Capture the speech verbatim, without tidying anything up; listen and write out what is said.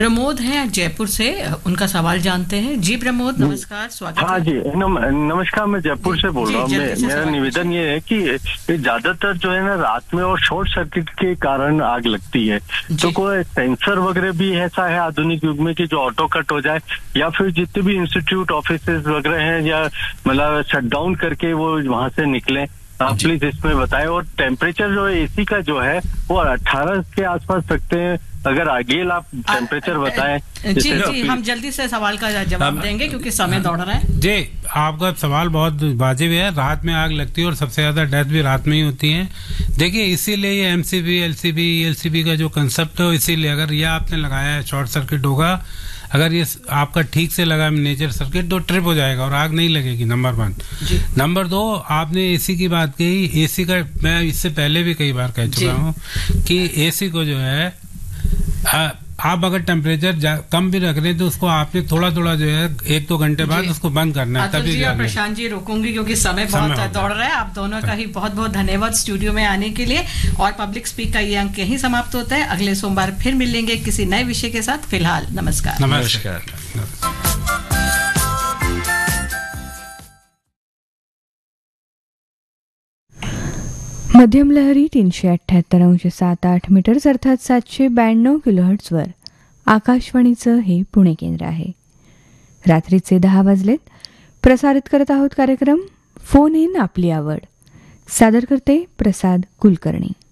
प्रमोद हैं जयपुर से, उनका सवाल जानते हैं। जी प्रमोद, नमस्कार, स्वागत है। हाँ जी, नम, नमस्कार। मैं जयपुर से बोल रहा हूँ। मेरा निवेदन ये है कि ज्यादातर जो है ना रात में और शॉर्ट सर्किट के कारण आग लगती है, तो कोई सेंसर वगैरह भी ऐसा है आधुनिक युग में कि जो ऑटो कट हो जाए, या फिर जितने भी इंस्टीट्यूट ऑफिस वगैरह हैं या मतलब शट डाउन करके वो वहां से निकले, आप प्लीज इसमें बताएं। और टेम्परेचर जो है एसी का जो है वो अठारह के आसपास रखते हैं, अगर आगे आप टेम्परेचर बताएं। जी जी, हम जल्दी से सवाल का जवाब देंगे क्योंकि समय दौड़ रहा है। जी, आपका सवाल बहुत वाजिब है। रात में आग लगती है और सबसे ज्यादा डेथ भी रात में ही होती है। देखिए, इसीलिए ये एमसीबी, एलसीबी, एलसीबी का जो कंसेप्ट है, इसीलिए अगर ये आपने लगाया है शॉर्ट सर्किट होगा, अगर ये आपका ठीक से लगा नेचर सर्किट तो ट्रिप हो जाएगा और आग नहीं लगेगी, नंबर वन। नंबर दो, आपने एसी की बात कही। एसी का मैं इससे पहले भी कई बार कह चुका हूँ कि एसी को जो है आ, आप अगर टेम्परेचर कम भी रख रहे हैं तो उसको आपने थोड़ा थोड़ा जो है एक दो घंटे बाद उसको बंद करना है, तभी। जी और प्रशांत जी, रोकूंगी क्योंकि समय बहुत दौड़ रहा है। आप दोनों का ही बहुत बहुत धन्यवाद स्टूडियो में आने के लिए। और पब्लिक स्पीक का ये अंक यहीं समाप्त होता है। अगले सोमवार फिर मिलेंगे किसी नए विषय के साथ। फिलहाल नमस्कार। नमस्कार। मध्यम लहरी तीनशे अठ्ठ्याहत्तर अंश सात आठ मीटर्स अर्थात सातशे ब्याण्णव किलोहर्ट्झवर आकाशवाणीचं हे पुणे केंद्र आहे. रात्रीचे दहा वाजलेत. प्रसारित करत आहोत कार्यक्रम फोन इन आपली आवड. सादर करते प्रसाद कुलकर्णी.